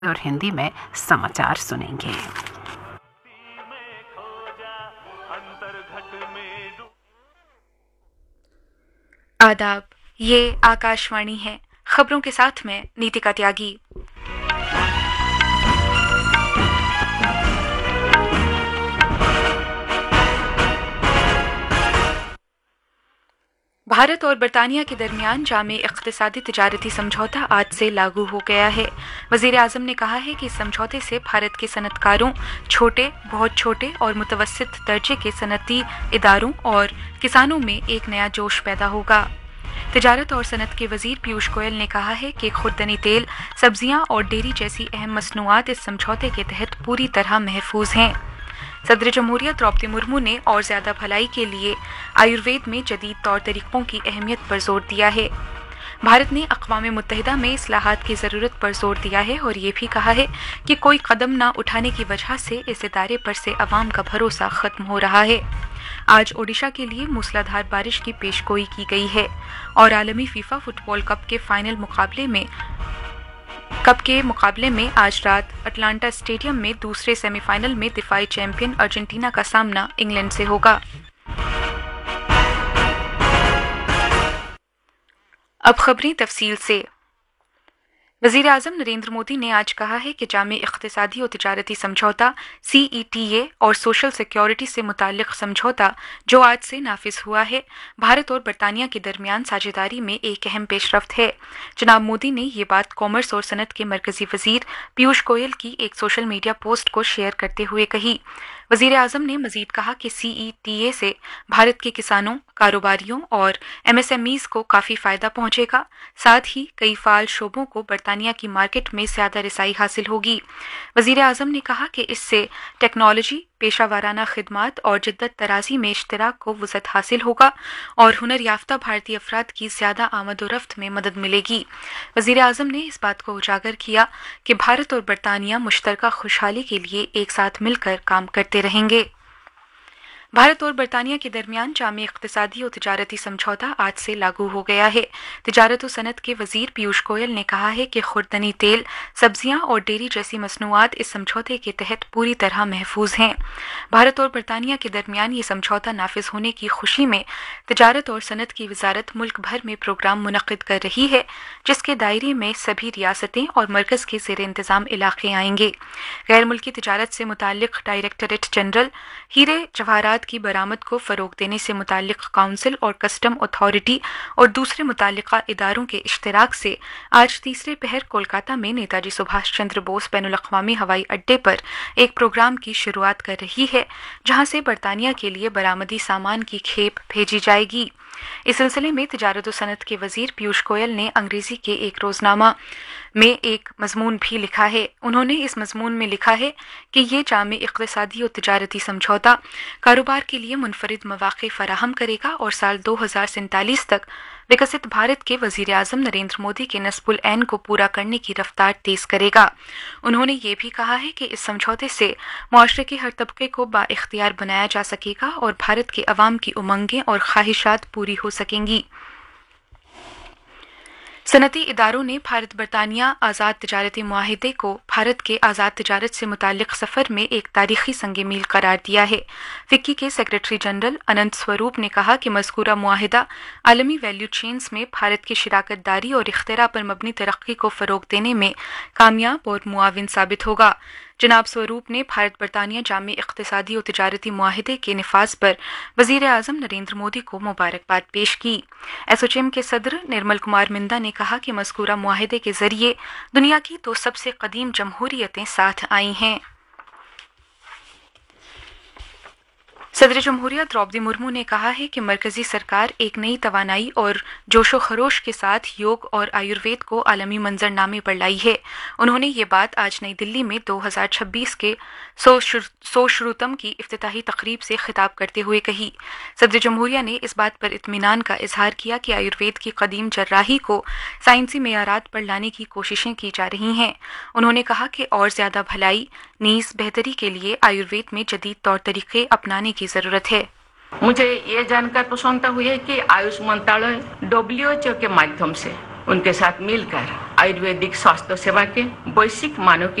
और हिंदी में समाचार सुनेंगे। आदाब, ये आकाशवाणी है। खबरों के साथ में नीतिका त्यागी। भारत और बरतानिया के दरमियान जामे इक़्तिसादी तिजारती समझौता आज से लागू हो गया है। वज़ीर आज़म ने कहा है कि इस समझौते से भारत के सनतकारों, छोटे, बहुत छोटे और मुतवस्सित दर्जे के सनती इदारों और किसानों में एक नया जोश पैदा होगा। तिजारत और सनत के वज़ीर पीयूष गोयल ने कहा है कि खुर्दनी तेल, सब्जियां और डेयरी जैसी अहम मसनूआत इस समझौते के तहत पूरी तरह महफूज हैं। सदर जमहूरियत द्रौपदी मुर्मू ने और ज्यादा भलाई के लिए आयुर्वेद में जदीद तौर तरीकों की अहमियत पर जोर दिया है। भारत ने अक़वाम मुत्तहिदा में इस्लाहात की ज़रूरत पर जोर दिया है और ये भी कहा है कि कोई कदम न उठाने की वजह से इस इदारे पर से अवाम का भरोसा ख़त्म हो रहा है। आज ओडिशा के लिए मूसलाधार बारिश की पेशगोई की गई है और आलमी फीफा फुटबॉल कप के फाइनल मुकाबले में आज रात अटलांटा स्टेडियम में दूसरे सेमीफाइनल में दिफाई चैंपियन अर्जेंटीना का सामना इंग्लैंड से होगा। अब खबरें तफसील से। वज़ीर आज़म नरेंद्र मोदी ने आज कहा है कि जामे इक़्तिसादी और तिजारती समझौता CETA और सोशल सिक्योरिटी से मुताल्लिक़ समझौता जो आज से नाफिज हुआ है, भारत और बरतानिया के दरमियान साझेदारी में एक अहम पेशरफ्त है। जनाब मोदी ने ये बात कॉमर्स और सनत के मरकजी वज़ीर पीयूष गोयल की एक सोशल मीडिया पोस्ट को शेयर करते हुए कही। वज़ीर आज़म ने मज़ीद कहा कि CETA से भारत के किसानों, कारोबारियों और MSMEs को काफ़ी फ़ायदा पहुंचेगा। साथ ही कई फ़ाल शोबों को बरतानिया की मार्केट में ज़्यादा रसाई हासिल होगी। वज़ीर आज़म ने कहा कि इससे टेक्नोलॉजी, पेशा वाराना खिदमात और जिद्दत तराजी में इश्तराक को वुसअत हासिल होगा और हुनर याफ्ता भारतीय अफराद की ज़्यादा आमद और रफ्त में मदद मिलेगी। वज़ीर आज़म ने इस बात को उजागर किया कि भारत और बरतानिया मुश्तरका खुशहाली के लिए एक साथ मिलकर काम करते रहेंगे। भारत और बरतानिया के दरमियान जामे इक़्तिसादी और तिजारती समझौता आज से लागू हो गया है। तिजारत और सनत के वज़ीर पीयूष गोयल ने कहा है कि खुर्दनी तेल, सब्जियां और डेयरी जैसी मसनूआत इस समझौते के तहत पूरी तरह महफूज हैं। भारत और बरतानिया के दरमियान ये समझौता नाफिज होने की खुशी में तिजारत और सनत की वजारत मुल्क भर में प्रोग्राम मुनक़िद कर रही है, जिसके दायरे में सभी रियासतें और मरकज़ के ज़ेर इंतज़ाम इलाक़े आएंगे। गैर मुल्की तिजारत से मुताल्लिक़ डायरेक्टरेट जनरल, हीरे जवाहरात की बरामद को फ़रोग़ देने से मुताल्लिक़ काउंसिल और कस्टम अथॉरिटी और दूसरे मुताल्लिक़ा इदारों के इश्तिराक से आज तीसरे पहर कोलकाता में नेताजी सुभाष चंद्र बोस बैनुल-अक़वामी हवाई अड्डे पर एक प्रोग्राम की शुरुआत कर रही है, जहां से बरतानिया के लिए बरामदी सामान की खेप भेजी जाएगी। इस सिलसिले में तिजारत और सनत के वज़ीर पीयूष गोयल ने अंग्रेजी के एक रोज़नामा में एक मज़मून भी लिखा है। उन्होंने इस मज़मून में लिखा है कि ये जामे इक़्तिसादी और तिजारती समझौता कारोबार के लिए मुनफरिद मौक़े फ़राहम करेगा और साल 2047 तक विकसित भारत के वज़ीर आज़म नरेंद्र मोदी के नस्बुल ऐन को पूरा करने की रफ्तार तेज़ करेगा। उन्होंने ये भी कहा है कि इस समझौते से मुआशरे के हर तबके को बाइख्तियार बनाया जा सकेगा और भारत के अवाम की उमंगें और ख्वाहिशात पूरी हो सकेंगी। सनती इदारों ने भारत बरतानिया आज़ाद तिजारती मुआहिदे को भारत के आज़ाद तिजारत से मुताल्लिक़ सफ़र में एक तारीख़ी संग मील करार दिया है। फ़िक्की के सेक्रेटरी जनरल अनंत स्वरूप ने कहा कि मज़कूरा मुआहिदा आलमी वैल्यू चेन्स में भारत की शिराकत दारी और इख्तिरा पर मबनी तरक्की को फ़रोग़ देने में कामयाब और मुआविन साबित होगा। जनाब स्वरूप ने भारत बरतानिया जामे इक़्तिसादी और तिजारती मुआहिदे के निफाज पर वज़ीर आज़म नरेंद्र मोदी को मुबारकबाद पेश की। एसोचैम के सदर निर्मल कुमार मिंदा ने कहा कि मज़कूरा मुआहिदे के ज़रिए दुनिया की दो सबसे कदीम जमहूरियतें साथ आई हैं। सदर जमहूरियत द्रौपदी मुर्मू ने कहा है कि मरकजी सरकार एक नई तवानाई और जोशो खरोश के साथ योग और आयुर्वेद को आलमी मंजरनामे पर लाई है। उन्होंने ये बात आज नई दिल्ली में 2026 के सोशरुतम की इफ्तिताही तकरीब से खिताब करते हुए कही। सदर जमहूरिया ने इस बात पर इत्मीनान का इजहार किया कि आयुर्वेद की कदीम जर्राही को साइंसी मेयारात पर लाने की कोशिशें की जा रही हैं। उन्होंने कहा कि और ज़्यादा भलाई, नीज़ बेहतरी के लिए आयुर्वेद में जदीद तौर तरीके अपनाने की ज़रूरत है। मुझे ये जानकर प्रसन्नता हुई है कि आयुष मंत्रालय WHO के माध्यम से उनके साथ मिलकर आयुर्वेदिक स्वास्थ्य सेवा के वैश्विक मानव